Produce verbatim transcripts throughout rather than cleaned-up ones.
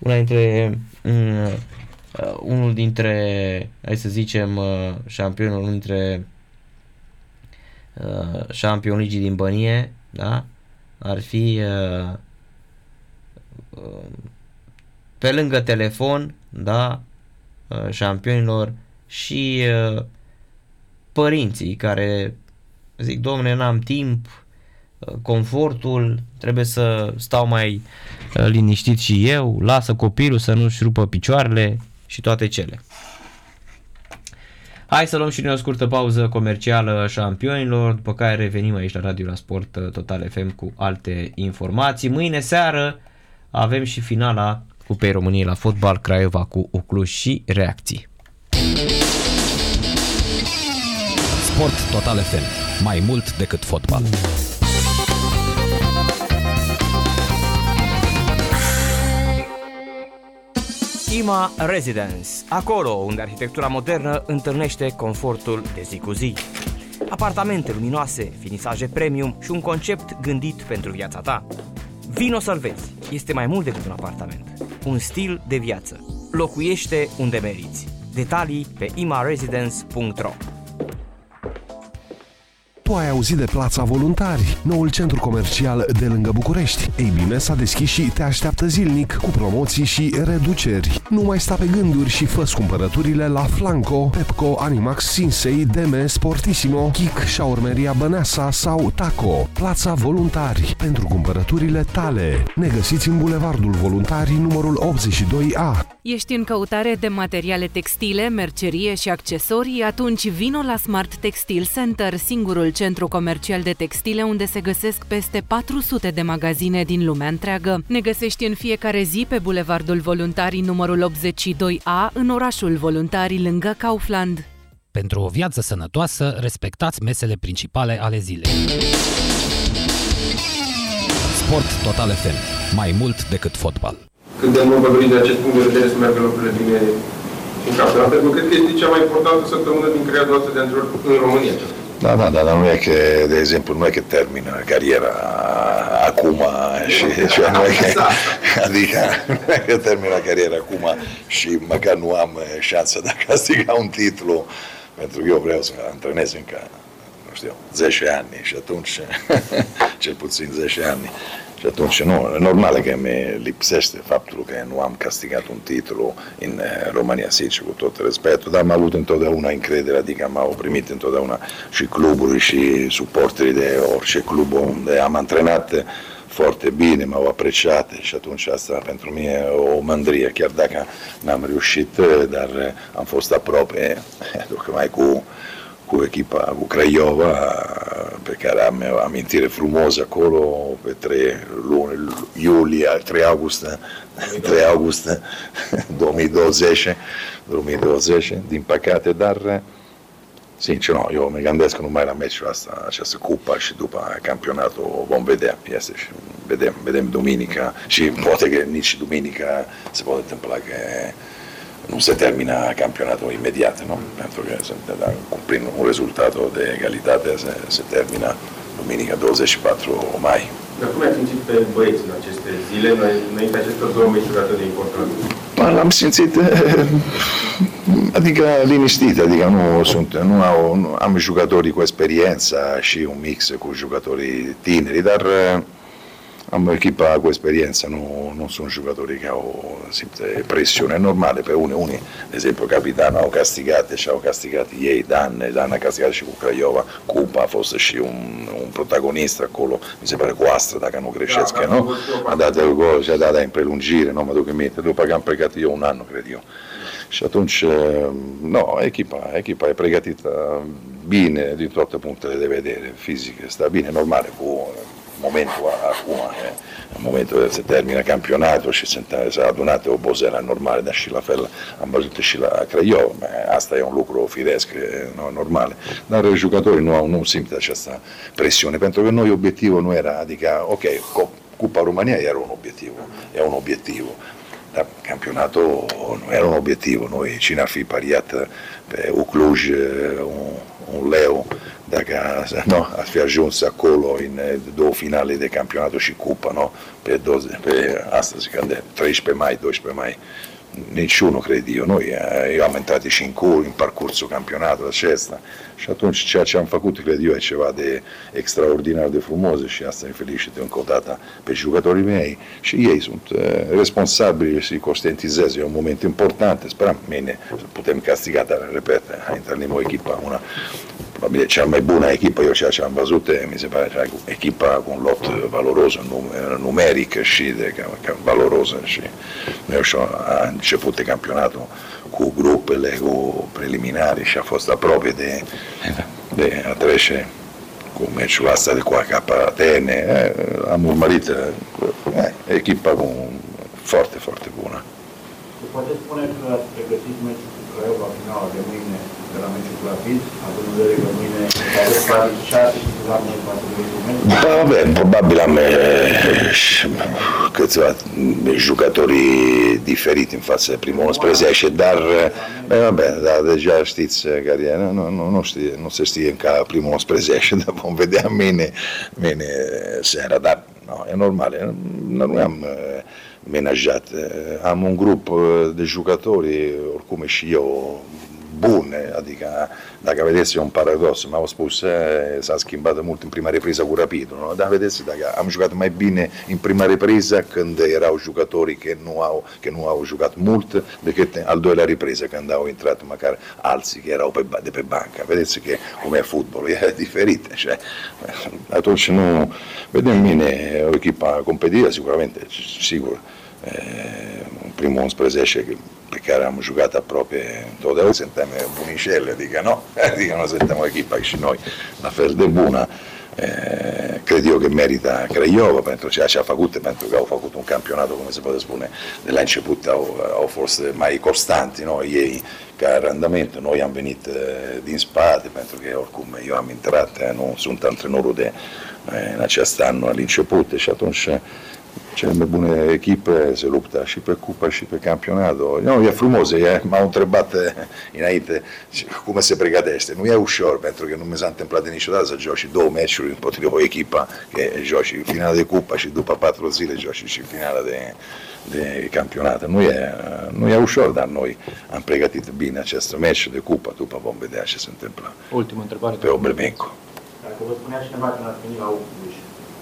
una dintre um, unul dintre, hai să zicem, șampionul, unul dintre uh, șampion ligii din Bănie, da? Ar fi uh, uh, pe lângă telefon, da? Uh, șampionilor și uh, părinții care zic, domne, n-am timp, uh, confortul, trebuie să stau mai uh, liniștit și eu, lasă copilul să nu-și rupă picioarele și toate cele. Hai să luăm și noi o scurtă pauză comercială șampionilor, după care revenim aici la Radio la Sport Total F M cu alte informații. Mâine seară avem și finala Cupei României la fotbal, Craiova cu Ucluj și reacții. Sport Total F M. Mai mult decât fotbal. IMA Residence, acolo unde arhitectura modernă întâlnește confortul de zi cu zi. Apartamente luminoase, finisaje premium și un concept gândit pentru viața ta. Vino să-l vezi, este mai mult decât un apartament, un stil de viață. Locuiește unde meriți. Detalii pe ima residence punct ro. Tu ai auzit de Plața Voluntari, noul centru comercial de lângă București? Ei bine, s-a deschis și te așteaptă zilnic cu promoții și reduceri. Nu mai sta pe gânduri și fă-ți cumpărăturile la Flanco, Pepco, Animax, Sinsei, Deme, Sportissimo, Kik, Șaurmeria Băneasa sau Taco. Plața Voluntari, pentru cumpărăturile tale. Ne găsiți în Bulevardul Voluntarii numărul optzeci și doi A. Ești în căutare de materiale textile, mercerie și accesorii? Atunci vino la Smart Textile Center, singurul centru comercial de textile unde se găsesc peste patru sute de magazine din lumea întreagă. Ne găsești în fiecare zi pe Bulevardul Voluntarii numărul optzeci și doi A, în orașul Voluntarii, lângă Kaufland. Pentru o viață sănătoasă, respectați mesele principale ale zilei. Sport Total F M. Mai mult decât fotbal. Cât de mult vă doriți de acest punct de vedere să meargă lucrurile bine în campionat? Pentru că cred că este cea mai importantă săptămână din carieră noastră de antrenor în România. Da, da, da, dar nu e că, de exemplu, nu e că termină cariera acum și, și nu e că, adică, nu e că termină cariera acum și măcar nu am șansa de a câștiga un titlu, pentru că eu vreau să antrenez încă, nu știu, zece ani și atunci, cel puțin zece ani. Și atunci, nu, normal că mi lipsește faptul că nu am câștigat un titlu în România, sigur, cu tot respectul, dar am avut întotdeauna încredere, adică m-au primit întotdeauna și cluburi și suporterii de orice club unde am antrenat foarte bine, m-au apreciat și atunci asta pentru mine e o mândrie, chiar dacă n-am reușit, dar am fost aproape, tocmai cu cu echipa, cu Craiova, pe care am o amintire frumoasă acolo, pe trei luni, iulie, trei august, trei august două mii douăzeci, două mii douăzeci, din păcate, dar, sincer, nu, eu mă gândesc că numai la meciul ăsta, această cupa și după campionatul vom vedea, este și vedem, vedem duminica și poate că nici duminica se poate întâmpla că nu se termină campionatul imediat, nu? Pentru că da, prin un rezultat de egalitate se, se termină duminica douăzeci și patru mai. Dar cum ai simțit pe băieți în aceste zile, înainte acestor două meciuri atât de importante? L-am simțit, adică liniștit, adică nu sunt, nu au, nu, am jucătorii cu experiență și un mix cu jucătorii tineri, dar am o echipă cu experiență, nu, nu sunt jucătorii care au simte presiune normale pe unii, unii, de exemplu, capitanul au castigat și au castigat ei, Dan, Dan a castigat și cu Craiova, Cupa a fost și un, un protagonist acolo, mi se pare cu Astra, dacă nu greșesc, da, nu? A dat el gol și a dat în prelungire, nu mă duc în minte, după că am plecat eu un an, cred eu. Și atunci, no, echipa, echipa e pregătită bine din toate punctele de vedere, fizic, sta bine, normal, cu momentul acum, în momentul în care se termină campionatul și s-a adunat o oboseală normală, dar și la fel am văzut și la Craiova, asta e un lucru firesc, normal. Dar jucătorii nu, au, nu simt această presiune, pentru că noi obiectivul nu era, adică, ok, Cupa România era un obiectiv, e un obiectiv, dar campionatul nu era un obiectiv, noi cine ar fi pariat pe Ucluj un, un leu dacă no, ar fi ajuns acolo în două finale de campionato și cupă, no? Pe, doze, pe astăzi, când e treisprezece mai, doisprezece mai, niciunul, cred eu. Noi eu am intrat și în cur, în parcursul campionatului acesta și atunci ceea ce am făcut, cred eu, e ceva de extraordinar de frumos și asta îi felicit încă o dată pe jucătorii mei și ei sunt uh, responsabili și conștientizează, e un moment important, sperăm bine, putem castiga, dar repet, întâlnim o echipă, una probabil cea mai bună echipă, eu ceea ce am văzut, mi se pare că echipa cu un lot valoros, numeric și de valoros și eu și a început de campionatul cu grupele, cu preliminari și a fost aproape de, de a trece cu meciul ăsta de cu A K Atene. Am urmărit eh, echipa cu foarte, foarte bună. Se poate spune că ați pregătit meciul cu Craiova finala de mâine de la meciul cu Rapid, având în vedere că mâine aveți șase și cu doamne față de meciul? Da, bine, probabil am câțiva jucători diferiti în fața primul unsprezece, dar bine, da, deja știți care e, nu, nu, nu, știe, nu se știe încă primul unsprezece, dar vom vedea mâine, mâine seara, dar no, e normal, nu am menajat. Am un grup de jucători, oricum și eu, bune, adică dacă vedeți e un paradox, m-au spus s-a schimbat mult în prima repriză cu Rapidul, no? Dar vedeți, dacă am jucat mai bine în prima repriză când erau jucătorii care nu au, că nu au jucat mult decât al doilea repriză când au intrat măcar alții care erau pe, de pe bancă. Vedeți că cum e fotbalul, e diferit. Așa. Atunci nu vedem bine o echipă competitivă, sicuramente, sigur. Primul unsprezece pe care am jucat aproape totdeauna suntem buniceli, adică nu, adică nu suntem o echipă și noi la fel de bună. Eh, cred eu că merită Craiova pentru ceea ce a făcut, pentru că au făcut un campionat, cum se poate spune, de la început au, au fost mai constanti, no? Ei ca randament, noi am venit eh, din spate, pentru că oricum eu am intrat, eh, nu sunt antrenorul de, eh, în acest an al început și atunci cele mai bune echipe se luptă și pe cupă și pe campionatul. Nu, e frumos, e, m-au întrebat înainte cum se pregătește. Nu e ușor, pentru că nu mi s-a întâmplat de niciodată să joci două meciuri împotriva o echipă, că joci finala de cupă și după patru zile joci și finala de, de campionat. Nu e, nu e ușor, dar noi am pregătit bine acest meci de cupă, după vom vedea ce se întâmplă. Ultima întrebare. Pe Obremenco. Dacă vă spunea cineva că n-ați venit la Ucluj,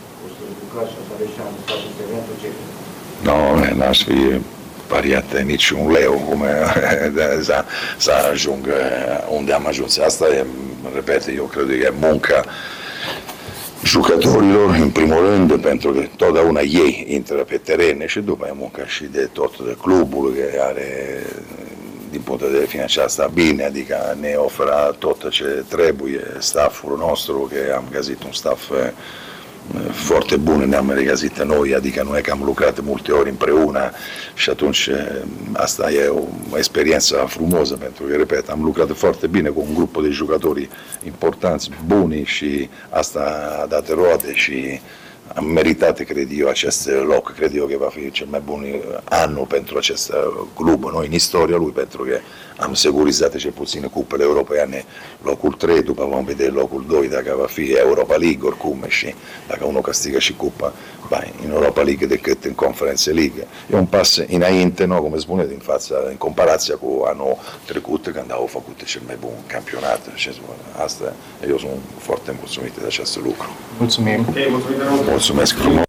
nu, n-aș fi pariat niciun leu cum să, să ajung unde am ajuns. Asta e, repet, eu cred că e munca jucătorilor, în primul rând, pentru că totdeauna ei intră pe teren și după e munca și de tot de clubul care are din punct de vedere financiar asta bine, adică ne oferă tot ce trebuie, stafful nostru, că am găsit un staff foarte bune, ne-am regăsit noi, adică noi că am lucrat multe ori împreună și atunci asta e o experiență frumoasă, pentru că, repet, am lucrat foarte bine cu un grup de jucători importanți, buni și asta a dat roade și am meritat, cred eu, acest loc. Cred eu că va fi cel mai bun anul pentru acest club, noi în istoria lui, pentru că am securizat cel puțin cupele europene, locul trei, după vom vedea locul doi, dacă va fi Europa League oricum și dacă unul câștigă și cupa, bai, în Europa League decât în Conference League. E un pas înainte, no, cum spune, din fața, în comparație cu anul trecut, când au făcut cel mai bun campionat. Și asta, eu sunt foarte mulțumit de acest lucru. Mulțumim. Okay, mulțumim. Mulțumesc frumos.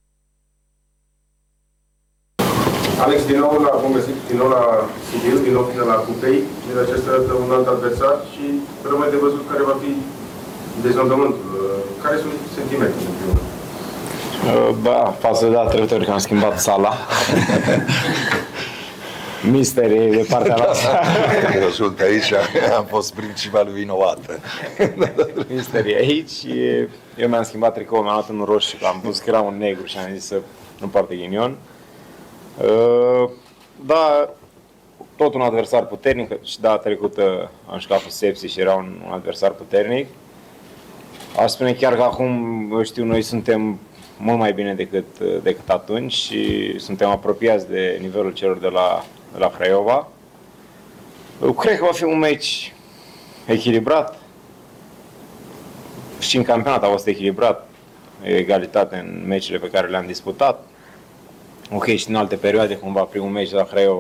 Alex, din nou la, vom găsi din nou la Sibiu, din nou la Cupei, din acest arată un alt adversar și rămâne de văzut care va fi deznodământul. Care sunt sentimentele în primul rând? Ba, față de data trecută că am schimbat sala. Misterii de partea noastră. Eu sunt aici, am fost principalul vinovat. Misterii aici. Eu mi-am schimbat tricoul, mi-am luat un roșu, am pus că era un negru și am zis să nu poartă ghinion. Da, tot un adversar puternic și data trecută am jucat cu Sepsi și era un, un adversar puternic. Aș spune chiar că acum, eu știu, noi suntem mult mai bine decât, decât atunci și suntem apropiați de nivelul celor de la, de la Craiova. Eu cred că va fi un meci echilibrat. și în campionat a fost echilibrat, e egalitate în meciile pe care le-am disputat. Ok, și în alte perioade, cumva primul meci la Craiova